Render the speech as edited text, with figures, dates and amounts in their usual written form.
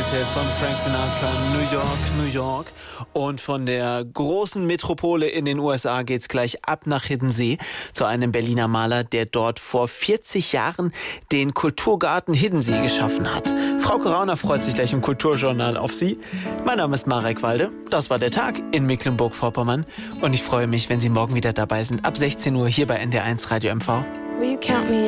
Welthit von Frank Sinatra, New York, New York. Und von der großen Metropole in den USA geht's gleich ab nach Hiddensee zu einem Berliner Maler, der dort vor 40 Jahren den Kulturgarten Hiddensee geschaffen hat. Frauke Rauner freut sich gleich im Kulturjournal auf Sie. Mein Name ist Marek Walde. Das war der Tag in Mecklenburg-Vorpommern. Und ich freue mich, wenn Sie morgen wieder dabei sind, ab 16 Uhr hier bei NDR1 Radio MV.